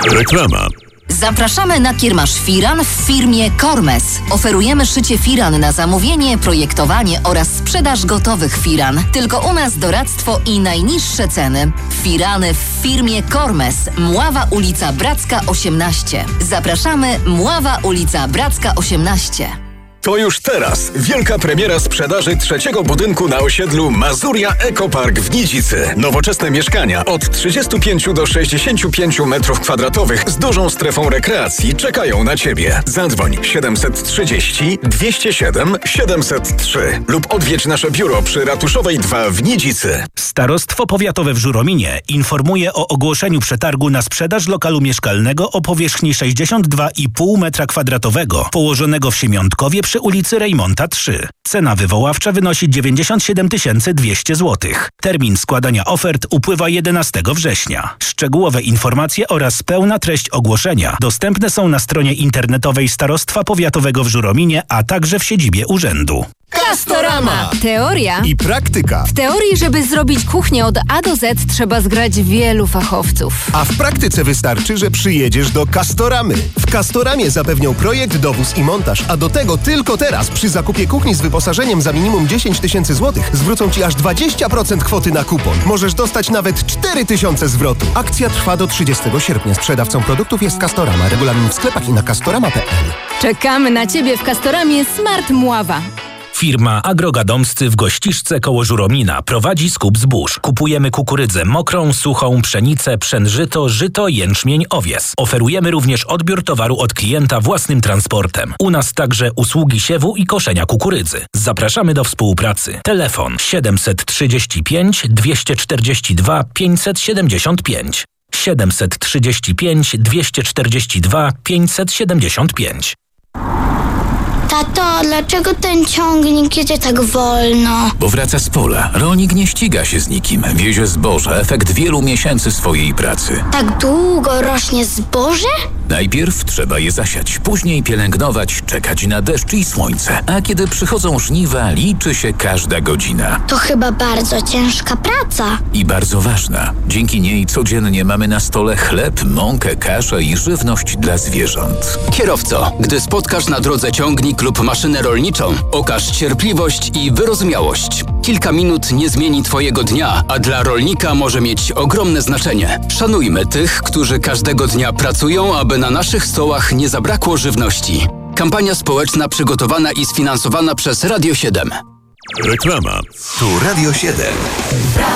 Reklama. Zapraszamy na kiermasz firan w firmie Kormes. Oferujemy szycie firan na zamówienie, projektowanie oraz sprzedaż gotowych firan. Tylko u nas doradztwo i najniższe ceny. Firany w firmie Kormes. Mława ulica Bracka 18. Zapraszamy, Mława ulica Bracka 18. To już teraz wielka premiera sprzedaży trzeciego budynku na osiedlu Mazuria Ekopark w Nidzicy. Nowoczesne mieszkania od 35 do 65 m2 z dużą strefą rekreacji czekają na Ciebie. Zadzwoń 730 207 703 lub odwiedź nasze biuro przy Ratuszowej 2 w Nidzicy. Starostwo Powiatowe w Żurominie informuje o ogłoszeniu przetargu na sprzedaż lokalu mieszkalnego o powierzchni 62,5 m2 położonego w Siemiątkowie przy ulicy Rejmonta 3. Cena wywoławcza wynosi 97 200 zł. Termin składania ofert upływa 11 września. Szczegółowe informacje oraz pełna treść ogłoszenia dostępne są na stronie internetowej Starostwa Powiatowego w Żurominie, a także w siedzibie urzędu. Castorama! Teoria i praktyka. W teorii, żeby zrobić kuchnię od A do Z, trzeba zgrać wielu fachowców. A w praktyce wystarczy, że przyjedziesz do Castoramy. W Castoramie zapewnią projekt, dowóz i montaż, a do tego tylko teraz przy zakupie kuchni z wyposażeniem za minimum 10 000 zł zwrócą Ci aż 20% kwoty na kupon. Możesz dostać nawet 4 000 zwrotu. Akcja trwa do 30 sierpnia. Sprzedawcą produktów jest Castorama. Regulamin w sklepach i na castorama.pl. Czekamy na Ciebie w Castoramie Smart Mława. Firma Agrogadomscy w Gościszce koło Żuromina prowadzi skup zbóż. Kupujemy kukurydzę mokrą, suchą, pszenicę, pszenżyto, żyto, jęczmień, owies. Oferujemy również odbiór towaru od klienta własnym transportem. U nas także usługi siewu i koszenia kukurydzy. Zapraszamy do współpracy. Telefon 735 242 575. 735 242 575. Tato, dlaczego ten ciągnik jedzie tak wolno? Bo wraca z pola. Rolnik nie ściga się z nikim. Wiezie zboże, efekt wielu miesięcy swojej pracy. Tak długo rośnie zboże? Najpierw trzeba je zasiać, później pielęgnować, czekać na deszcz i słońce. A kiedy przychodzą żniwa, liczy się każda godzina. To chyba bardzo ciężka praca. I bardzo ważna. Dzięki niej codziennie mamy na stole chleb, mąkę, kaszę i żywność dla zwierząt. Kierowco, gdy spotkasz na drodze ciągnik lub maszynę rolniczą, okaż cierpliwość i wyrozumiałość. Kilka minut nie zmieni Twojego dnia, a dla rolnika może mieć ogromne znaczenie. Szanujmy tych, którzy każdego dnia pracują, aby na naszych stołach nie zabrakło żywności. Kampania społeczna przygotowana i sfinansowana przez Radio 7. Reklama. Tu Radio 7.